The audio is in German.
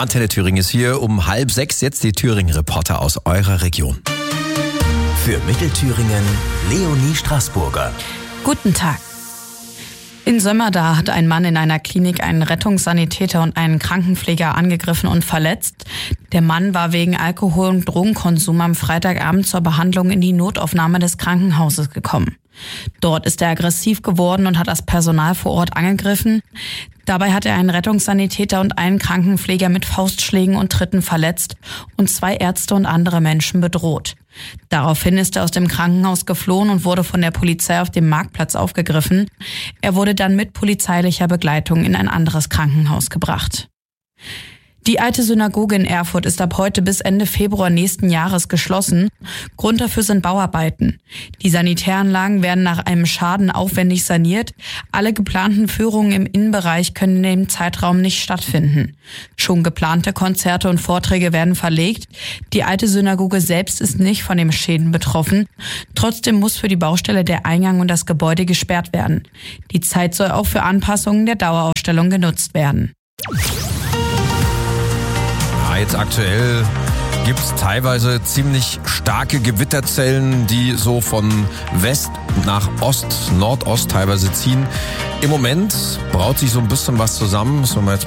Antenne Thüringen ist hier um 5:30. Jetzt die Thüringen-Reporter aus eurer Region. Für Mittelthüringen Leonie Straßburger. Guten Tag. In Sömmerda hat ein Mann in einer Klinik einen Rettungssanitäter und einen Krankenpfleger angegriffen und verletzt. Der Mann war wegen Alkohol- und Drogenkonsum am Freitagabend zur Behandlung in die Notaufnahme des Krankenhauses gekommen. Dort ist er aggressiv geworden und hat das Personal vor Ort angegriffen. Dabei hat er einen Rettungssanitäter und einen Krankenpfleger mit Faustschlägen und Tritten verletzt und 2 Ärzte und andere Menschen bedroht. Daraufhin ist er aus dem Krankenhaus geflohen und wurde von der Polizei auf dem Marktplatz aufgegriffen. Er wurde dann mit polizeilicher Begleitung in ein anderes Krankenhaus gebracht. Die alte Synagoge in Erfurt ist ab heute bis Ende Februar nächsten Jahres geschlossen. Grund dafür sind Bauarbeiten. Die Sanitäranlagen werden nach einem Schaden aufwendig saniert. Alle geplanten Führungen im Innenbereich können in dem Zeitraum nicht stattfinden. Schon geplante Konzerte und Vorträge werden verlegt. Die alte Synagoge selbst ist nicht von den Schäden betroffen. Trotzdem muss für die Baustelle der Eingang und das Gebäude gesperrt werden. Die Zeit soll auch für Anpassungen der Dauerausstellung genutzt werden. Jetzt aktuell gibt es teilweise ziemlich starke Gewitterzellen, die so von West nach Ost, Nordost teilweise ziehen. Im Moment braut sich so ein bisschen was zusammen, müssen wir mal jetzt